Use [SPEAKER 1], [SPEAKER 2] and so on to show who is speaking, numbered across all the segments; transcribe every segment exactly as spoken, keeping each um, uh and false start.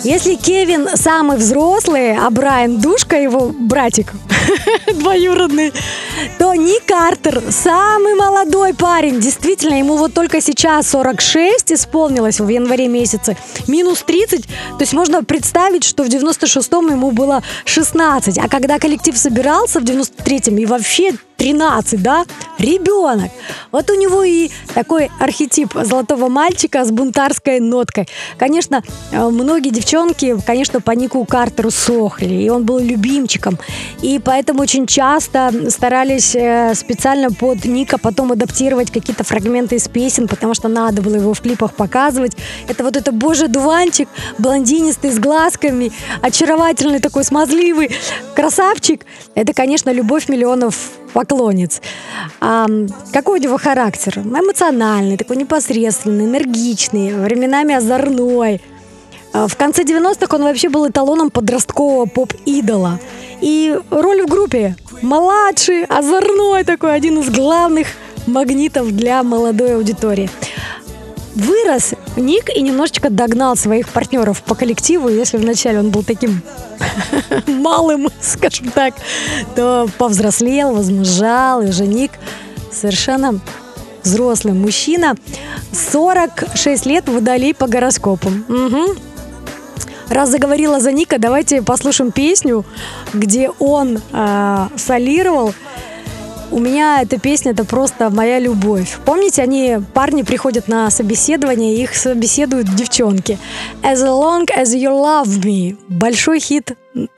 [SPEAKER 1] Если Кевин самый взрослый, а Брайан Душка, его братик двоюродный, то Ник Картер самый молодой парень. Действительно, ему вот только сейчас сорок шесть исполнилось в январе месяце. Минус тридцать. То есть можно представить, что в девяносто шестом ему было шестнадцать. А когда коллектив собирался в девяносто третьем, и вообще тринадцать, да? Ребенок. Вот у него и такой архетип золотого мальчика с бунтарской ноткой. Конечно, многие девчонки, конечно, по Нику Картеру сохли, и он был любимчиком. И поэтому очень часто старались специально под Ника потом адаптировать какие-то фрагменты из песен, потому что надо было его в клипах показывать. Это вот это божий дуванчик, блондинистый, с глазками, очаровательный такой, смазливый красавчик. Это, конечно, любовь миллионов поклонниц. А, какой у него характер? Эмоциональный, такой непосредственный, энергичный, временами озорной. А, в конце девяностых он вообще был эталоном подросткового поп-идола. И роль в группе младший, озорной такой, один из главных магнитов для молодой аудитории. Вырос Ник и немножечко догнал своих партнеров по коллективу. Если вначале он был таким малым, скажем так, то повзрослел, возмужал, и уже Ник совершенно взрослый мужчина. сорок шесть лет Водолей по гороскопу. Угу. Раз заговорила за Ника, давайте послушаем песню, где он э, солировал. У меня эта песня — это просто моя любовь. Помните, они, парни приходят на собеседование, их собеседуют девчонки. As long as you love me. Большой хит.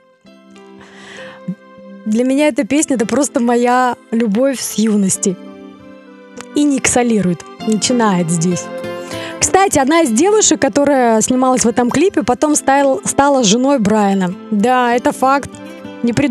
[SPEAKER 1] Для меня эта песня — это просто моя любовь с юности. И Ник солирует, начинает здесь. Кстати, одна из девушек, которая снималась в этом клипе, потом стала, стала женой Брайана. Да, это факт. Не придумала.